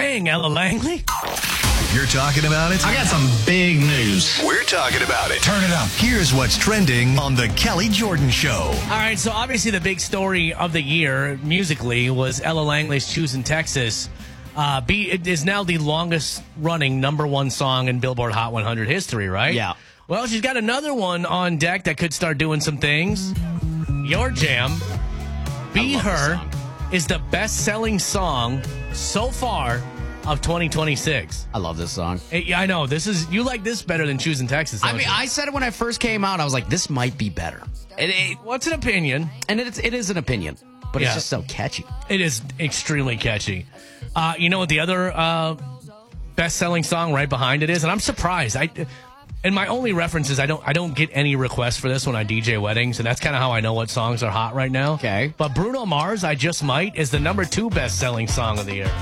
Dang, Ella Langley. You're talking about it? I got some big news. We're talking about it. Turn it up. Here's what's trending on The Kelly Jordan Show. All right, so obviously the big story of the year, musically, was Ella Langley's Choosing Texas. It is now the longest-running #1 song in Billboard Hot 100 history, right? Yeah. Well, she's got another one on deck that could start doing some things. Your jam, Be Her, is the best-selling song so far of 2026. I love this song. I know. You like this better than Choosing Texas, don't I mean, you? I said it when I first came out. I was like, this might be better. What's an opinion? And it is an opinion, but Yeah. it's just so catchy. It is extremely catchy. You know what the other best-selling song right behind it is? And I'm surprised. And my only reference is I don't get any requests for this when I DJ weddings, and that's kind of how I know what songs are hot right now. Okay. But Bruno Mars, I Just Might, is the #2 best-selling song of the year.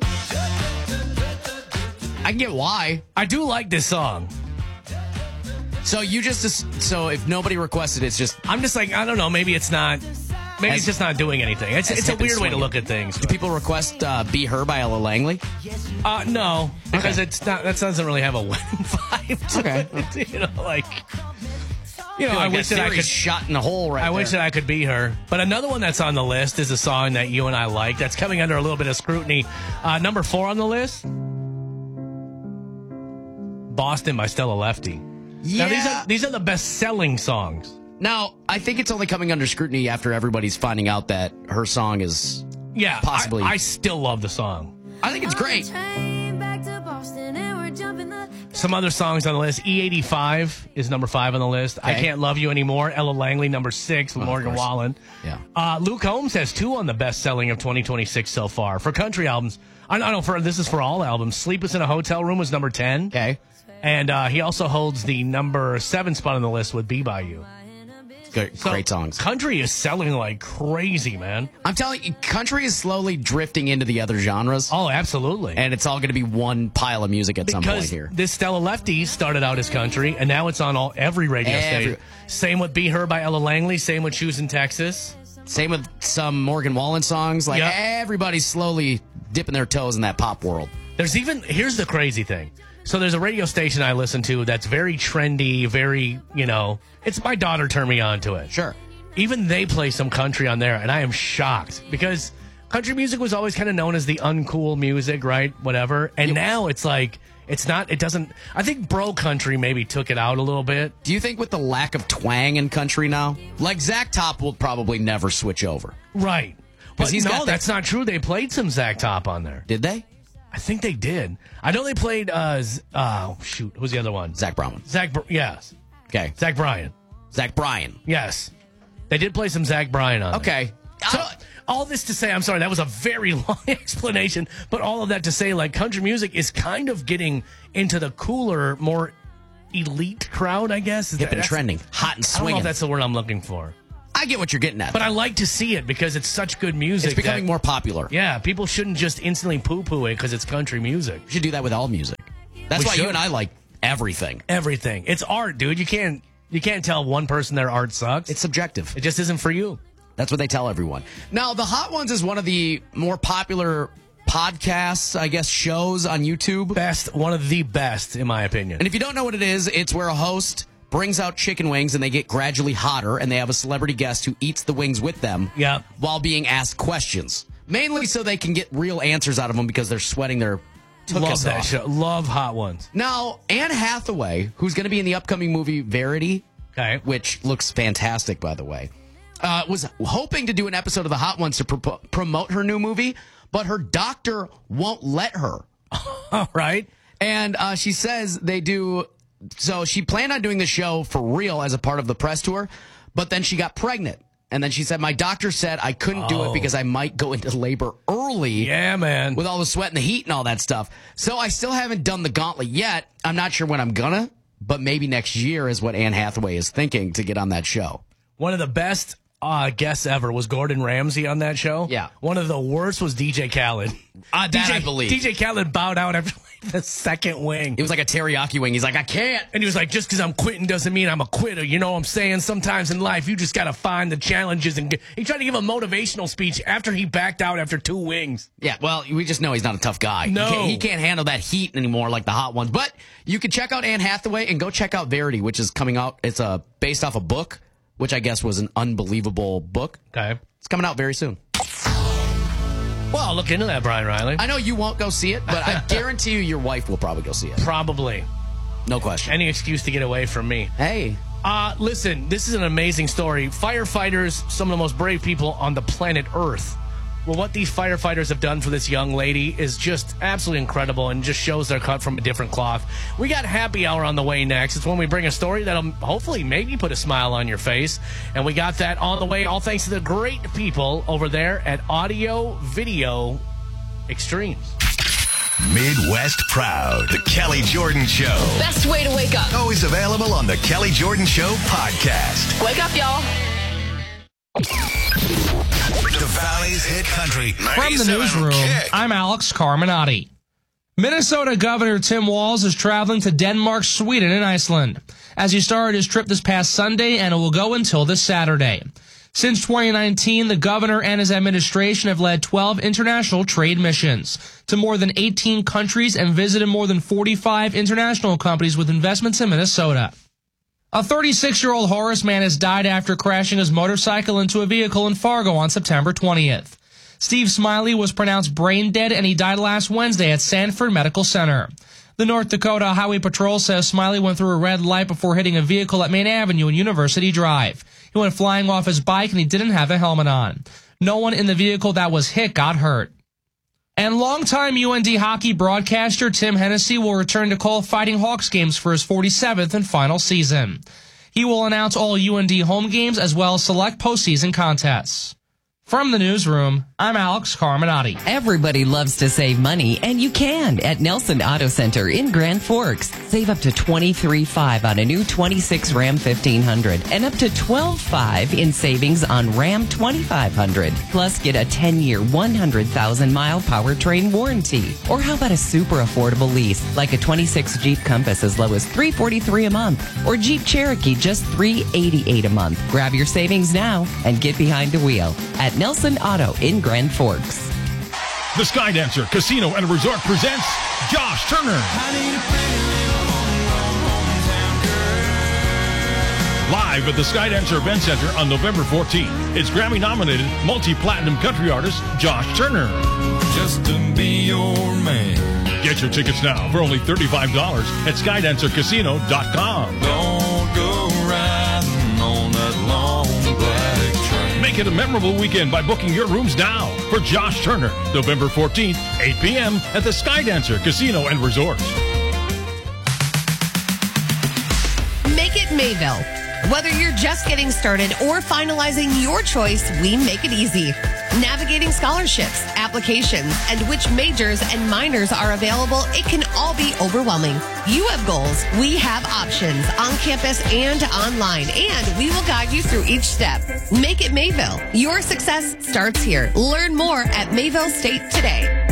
I can get why. I do like this song. So if nobody requested, it's just I'm just like, I don't know, maybe it's not. Maybe it's just not doing anything. It's a weird way to look at things. Do people request "Be Her" by Ella Langley? No, because Okay. it's not. That doesn't really have a wedding vibe. To Okay. it. I wish that I could. shot in the hole right I there. wish that I could be her. But another one that's on the list is a song that you and I like. That's coming under a little bit of scrutiny. #4 on the list, "Boston" by Stella Lefty. Yeah. Now these are the best-selling songs. Now, I think it's only coming under scrutiny after everybody's finding out that her song is. Yeah, Possibly. I still love the song. I think it's great. Some other songs on the list. E85 is #5 on the list. I Okay. Can't Love You Anymore. Ella Langley, #6 with Morgan course. Wallen. Yeah. Luke Combs has 2 on the best selling of 2026 so far. For country albums, I know this is for all albums. Sleepless in a Hotel Room was #10. Okay. And he also holds the #7 spot on the list with Be By You. Great songs. Country is selling like crazy, man. I'm telling you, country is slowly drifting into the other genres. Oh, absolutely. And it's all going to be one pile of music at some point Because here. this Stella Lefty started out as country, and now it's on every radio station. Same with Be Her by Ella Langley. Same with Choosing Texas. Same with some Morgan Wallen songs. Like, Yep. everybody's slowly dipping their toes in that pop world. Here's the crazy thing. So there's a radio station I listen to that's very trendy, it's my daughter turned me on to it. Sure. Even they play some country on there, and I am shocked because country music was always kind of known as the uncool music, right? Whatever. And now it's like, I think bro country maybe took it out a little bit. Do you think with the lack of twang in country now, like Zach Top will probably never switch over? Right. But he's got that- that's not true. They played some Zach Top on there. Did they? I think they did. I know they played, who's the other one? Zach Brown. Yes. Okay. Zach Bryan. Zach Bryan. Yes. They did play some Zach Bryan on there. Okay. So, all this to say, I'm sorry, that was a very long explanation, but all of that to say, like, country music is kind of getting into the cooler, more elite crowd, I guess. Hip and trending. Hot and I don't know swinging. if that's the word I'm looking for. I get what you're getting at. But I like to see it because it's such good music. It's becoming more popular. Yeah, people shouldn't just instantly poo-poo it because it's country music. We should do that with all music. That's why you and I like everything. Everything. It's art, dude. You can't tell one person their art sucks. It's subjective. It just isn't for you. That's what they tell everyone. Now, The Hot Ones is one of the more popular podcasts, I guess, shows on YouTube. One of the best, in my opinion. And if you don't know what it is, it's where a host brings out chicken wings and they get gradually hotter, and they have a celebrity guest who eats the wings with them while being asked questions. Mainly so they can get real answers out of them because they're sweating their Love that show. Love Hot Ones. Now, Anne Hathaway, who's going to be in the upcoming movie Verity, which looks fantastic, by the way, was hoping to do an episode of The Hot Ones to promote her new movie, but her doctor won't let her. All right. And she says they do. So she planned on doing the show for real as a part of the press tour, but then she got pregnant. And then she said, my doctor said I couldn't do it because I might go into labor early. Yeah, man. With all the sweat and the heat and all that stuff. So I still haven't done the gauntlet yet. I'm not sure when I'm gonna, but maybe next year is what Anne Hathaway is thinking to get on that show. One of the best guests ever was Gordon Ramsay on that show. Yeah. One of the worst was DJ Khaled. That I believe. DJ Khaled bowed out after the second wing. It was like a teriyaki wing. He's like, I can't. And he was like, just because I'm quitting doesn't mean I'm a quitter. You know what I'm saying? Sometimes in life, you just got to find the challenges. And he tried to give a motivational speech after he backed out after 2 wings. Yeah, well, we just know he's not a tough guy. No. He can't handle that heat anymore like the hot ones. But you can check out Anne Hathaway and go check out Verity, which is coming out. It's based off a book, which I guess was an unbelievable book. Okay. It's coming out very soon. Well, I'll look into that, Brian Riley. I know you won't go see it, but I guarantee you your wife will probably go see it. Probably. No question. Any excuse to get away from me. Hey. Listen, this is an amazing story. Firefighters, some of the most brave people on the planet Earth. Well, what these firefighters have done for this young lady is just absolutely incredible and just shows they're cut from a different cloth. We got happy hour on the way next. It's when we bring a story that'll hopefully maybe put a smile on your face. And we got that on the way, all thanks to the great people over there at Audio Video Extremes. Midwest Proud. The Kelly Jordan Show. Best way to wake up. Always available on the Kelly Jordan Show podcast. Wake up, y'all. The Valley's Hit Country. From the newsroom, I'm Alex Carminati. Minnesota Governor Tim Walz is traveling to Denmark, Sweden, and Iceland as he started his trip this past Sunday, and it will go until this Saturday. Since 2019, the governor and his administration have led 12 international trade missions to more than 18 countries and visited more than 45 international companies with investments in Minnesota. A 36-year-old Horace man has died after crashing his motorcycle into a vehicle in Fargo on September 20th. Steve Smiley was pronounced brain dead and he died last Wednesday at Sanford Medical Center. The North Dakota Highway Patrol says Smiley went through a red light before hitting a vehicle at Main Avenue and University Drive. He went flying off his bike and he didn't have a helmet on. No one in the vehicle that was hit got hurt. And longtime UND hockey broadcaster Tim Hennessy will return to call Fighting Hawks games for his 47th and final season. He will announce all UND home games as well as select postseason contests. From the newsroom, I'm Alex Carminati. Everybody loves to save money, and you can at Nelson Auto Center in Grand Forks. Save up to $23,500 on a new 26 Ram 1500 and up to $12,500 in savings on Ram 2500. Plus, get a 10-year, 100,000-mile powertrain warranty. Or how about a super affordable lease, like a 26 Jeep Compass as low as $343 a month, or Jeep Cherokee just $388 a month. Grab your savings now and get behind the wheel at Nelson Auto in Grand Forks. The Skydancer Casino and Resort presents Josh Turner. Live at the Skydancer Event Center on November 14th. It's Grammy-nominated multi-platinum country artist Josh Turner. Just to be your man. Get your tickets now for only $35 at SkydancerCasino.com. Don't go riding on that long black train. Make it a memorable weekend by booking your rooms now for Josh Turner, November 14th, 8 p.m. at the Skydancer Casino and Resort. Make it Mayville. Whether you're just getting started or finalizing your choice, we make it easy. Navigating scholarships, applications, and which majors and minors are available, it can all be overwhelming. You have goals, we have options on campus and online, and we will guide you through each step. Make it Mayville. Your success starts here. Learn more at Mayville State today.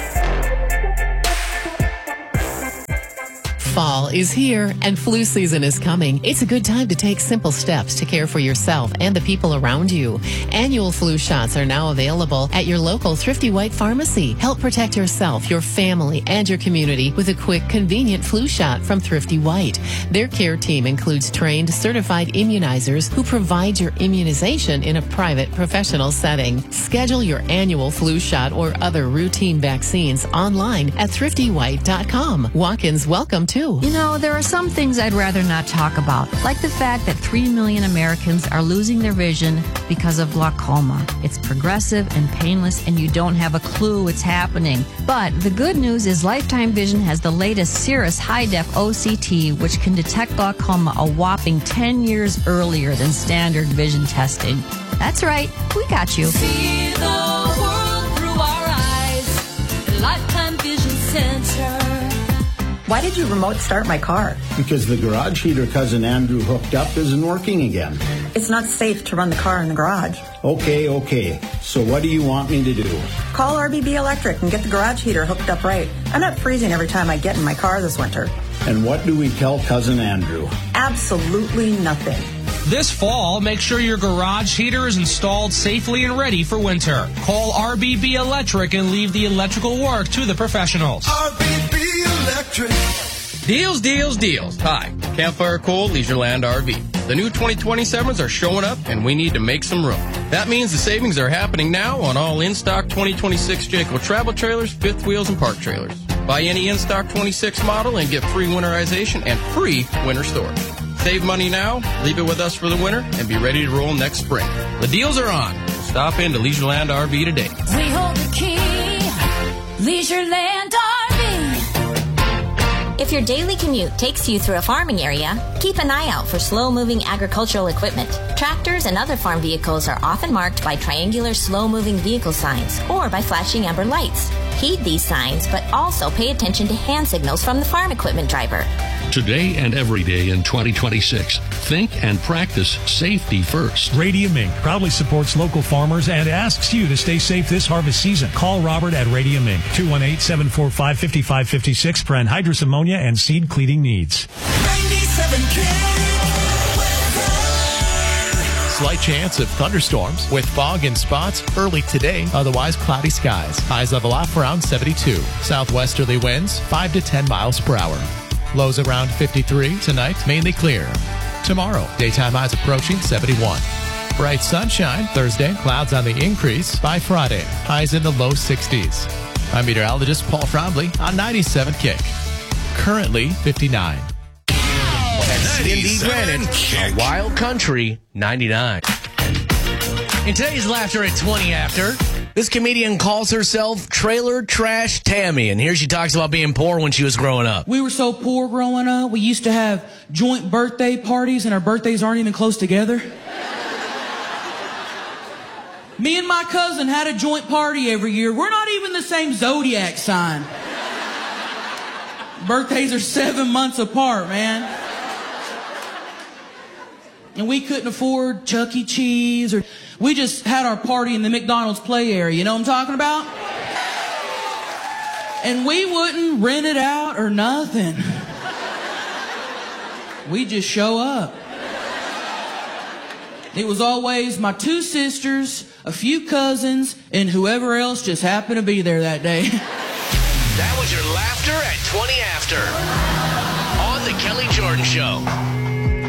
Fall is here and flu season is coming. It's a good time to take simple steps to care for yourself and the people around you. Annual flu shots are now available at your local Thrifty White pharmacy. Help protect yourself, your family, and your community with a quick, convenient flu shot from Thrifty White. Their care team includes trained, certified immunizers who provide your immunization in a private, professional setting. Schedule your annual flu shot or other routine vaccines online at thriftywhite.com. Walk-ins welcome too. You know, there are some things I'd rather not talk about, like the fact that 3 million Americans are losing their vision because of glaucoma. It's progressive and painless, and you don't have a clue it's happening. But the good news is Lifetime Vision has the latest Cirrus High-Def OCT, which can detect glaucoma a whopping 10 years earlier than standard vision testing. That's right, we got you. See the world through our eyes. Lifetime Vision Center. Why did you remote start my car? Because the garage heater cousin Andrew hooked up isn't working again. It's not safe to run the car in the garage. Okay. So what do you want me to do? Call RBB Electric and get the garage heater hooked up right. I'm not freezing every time I get in my car this winter. And what do we tell Cousin Andrew? Absolutely nothing. This fall, make sure your garage heater is installed safely and ready for winter. Call RBB Electric and leave the electrical work to the professionals. RBB Electric. Deals, deals, deals. Hi, Campfire Cool, Leisureland RV. The new 2027s are showing up, and we need to make some room. That means the savings are happening now on all in-stock 2026 Jayco travel trailers, fifth wheels, and park trailers. Buy any in-stock 26 model and get free winterization and free winter storage. Save money now, leave it with us for the winter, and be ready to roll next spring. The deals are on. Stop into Leisureland RV today. We hold the key, Leisureland RV. If your daily commute takes you through a farming area, keep an eye out for slow-moving agricultural equipment. Tractors and other farm vehicles are often marked by triangular slow-moving vehicle signs or by flashing amber lights. Heed these signs, but also pay attention to hand signals from the farm equipment driver. Today and every day in 2026, think and practice safety first. Radium Inc. proudly supports local farmers and asks you to stay safe this harvest season. Call Robert at Radium Inc. 218-745-5556 for anhydrous ammonia and seed cleaning needs. 97K. Slight chance of thunderstorms with fog in spots early today, otherwise cloudy skies. Highs level off around 72. Southwesterly winds 5 to 10 miles per hour. Lows around 53 tonight, mainly clear. Tomorrow, daytime highs approaching 71. Bright sunshine Thursday, clouds on the increase by Friday. Highs in the low 60s. I'm meteorologist Paul Frombley on 97 Kick. Currently 59. Cindy Granite, a Wild Country 99. In today's Laughter at 20 After, this comedian calls herself Trailer Trash Tammy, and here she talks about being poor when she was growing up. We were so poor growing up, we used to have joint birthday parties, and our birthdays aren't even close together. Me and my cousin had a joint party every year. We're not even the same zodiac sign. Birthdays are 7 months apart, man. And we couldn't afford Chuck E. Cheese, or we just had our party in the McDonald's play area. You know what I'm talking about? And we wouldn't rent it out or nothing. We just show up. It was always my 2 sisters, a few cousins, and whoever else just happened to be there that day. That was your Laughter at 20 After on The Kelly Jordan Show.